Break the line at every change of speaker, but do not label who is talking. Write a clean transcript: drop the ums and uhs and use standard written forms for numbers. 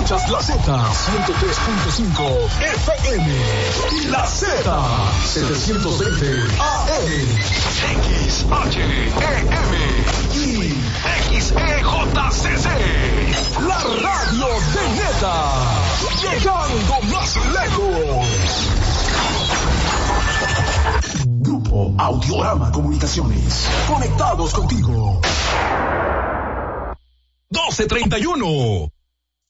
Escuchas la Z 103.5 FM y la Z 720 AM. XHEM y XEJCC. La radio de Neta. Llegando más lejos. Grupo Audiorama Comunicaciones. Conectados contigo. 12:31.